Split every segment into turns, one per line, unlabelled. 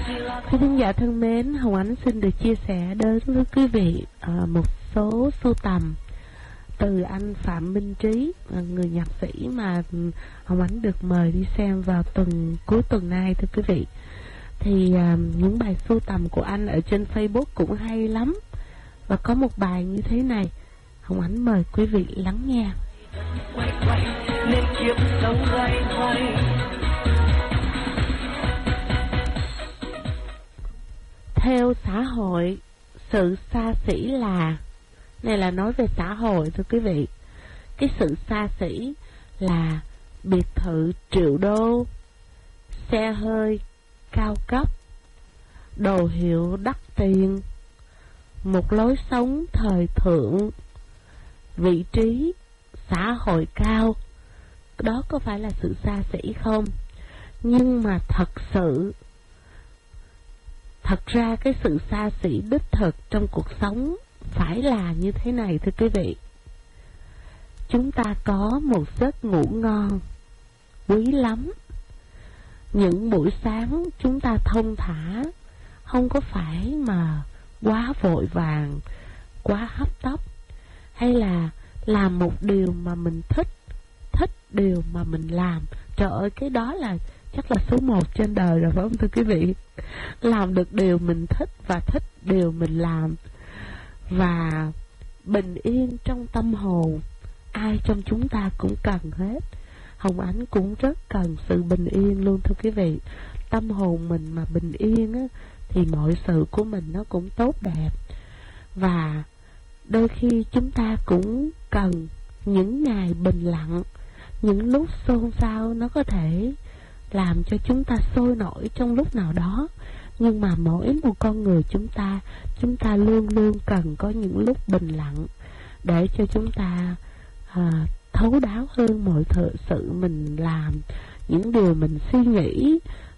Quý khán giả thân mến, Hồng Ánh xin được chia sẻ đến với quý vị một số sưu tầm từ anh Phạm Minh Trí, người nhạc sĩ mà Hồng Ánh được mời đi xem vào cuối tuần nay thưa quý vị. Thì những bài sưu tầm của anh ở trên Facebook cũng hay lắm. Và có một bài như thế này, Hồng Ánh mời quý vị lắng nghe. Nên kiếp sống loay hoay. Theo xã hội, sự xa xỉ là... Này là nói về xã hội thưa quý vị. Cái sự xa xỉ là biệt thự triệu đô, xe hơi cao cấp, đồ hiệu đắt tiền, một lối sống thời thượng, vị trí xã hội cao. Đó có phải là sự xa xỉ không? Nhưng mà thật ra cái sự xa xỉ đích thực trong cuộc sống phải là như thế này thưa quý vị. Chúng ta có một giấc ngủ ngon, quý lắm. Những buổi sáng chúng ta thông thả, không có phải mà quá vội vàng, quá hấp tấp, hay là làm một điều mà mình thích điều mà mình làm. Trời ơi, cái đó là chắc là số 1 trên đời rồi phải không thưa quý vị? Làm được điều mình thích và thích điều mình làm. Và bình yên trong tâm hồn, ai trong chúng ta cũng cần hết. Hồng Ánh cũng rất cần sự bình yên luôn thưa quý vị. Tâm hồn mình mà bình yên á, thì mọi sự của mình nó cũng tốt đẹp. Và đôi khi chúng ta cũng cần những ngày bình lặng. Những lúc xôn xao nó có thể làm cho chúng ta sôi nổi trong lúc nào đó. Nhưng mà mỗi một con người chúng ta luôn luôn cần có những lúc bình lặng để cho chúng ta thấu đáo hơn mọi sự mình làm, những điều mình suy nghĩ,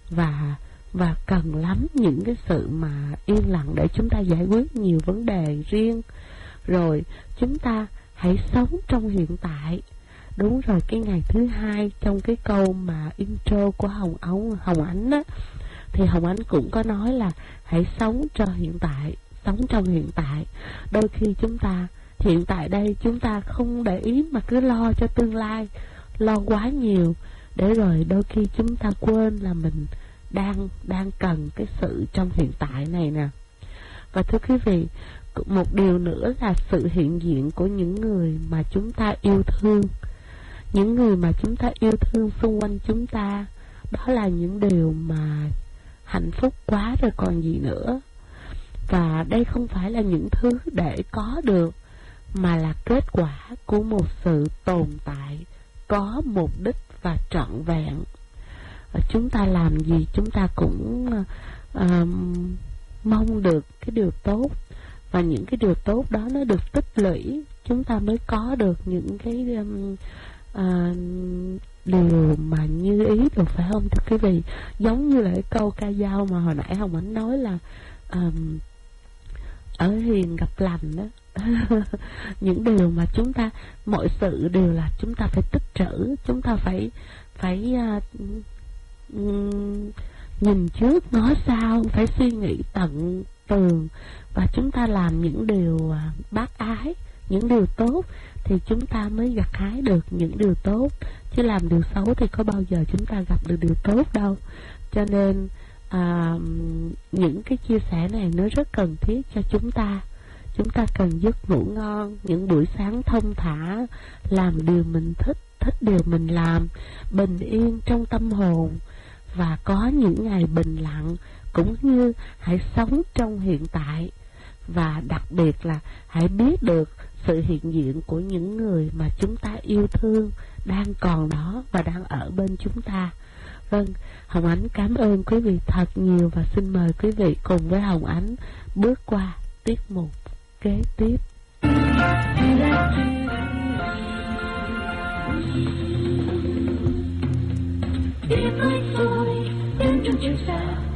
và cần lắm những cái sự mà yên lặng để chúng ta giải quyết nhiều vấn đề riêng. Rồi chúng ta hãy sống trong hiện tại. Đúng rồi, cái ngày thứ 2 trong cái câu mà intro của Hồng Ánh á, thì Hồng Ánh cũng có nói là hãy sống cho hiện tại, sống trong hiện tại. Đôi khi chúng ta hiện tại đây chúng ta không để ý mà cứ lo cho tương lai, lo quá nhiều, để rồi đôi khi chúng ta quên là mình đang cần cái sự trong hiện tại này nè. Và thưa quý vị, một điều nữa là sự hiện diện của những người mà chúng ta yêu thương. Những người mà chúng ta yêu thương xung quanh chúng ta, đó là những điều mà hạnh phúc quá rồi còn gì nữa. Và đây không phải là những thứ để có được, mà là kết quả của một sự tồn tại có mục đích và trọn vẹn. Chúng ta làm gì chúng ta cũng mong được cái điều tốt, và những cái điều tốt đó nó được tích lũy, chúng ta mới có được những cái điều mà như ý được, phải không thưa quý vị? Giống như là cái câu ca dao mà hồi nãy Hồng Ánh nói là ở hiền gặp lành đó. Những điều mà chúng ta, mọi sự đều là chúng ta phải tích trữ, chúng ta phải nhìn trước ngó sau, phải suy nghĩ tận tường, và chúng ta làm những điều bác ái, những điều tốt, thì chúng ta mới gặt hái được những điều tốt. Chứ làm điều xấu thì có bao giờ chúng ta gặp được điều tốt đâu. Cho nên những cái chia sẻ này nó rất cần thiết cho chúng ta. Chúng ta cần giấc ngủ ngon, những buổi sáng thông thả, làm điều mình thích, thích điều mình làm, bình yên trong tâm hồn, và có những ngày bình lặng, cũng như hãy sống trong hiện tại. Và đặc biệt là hãy biết được sự hiện diện của những người mà chúng ta yêu thương đang còn đó và đang ở bên chúng ta. Vâng, Hồng Ánh cảm ơn quý vị thật nhiều, và xin mời quý vị cùng với Hồng Ánh bước qua tiết mục kế tiếp.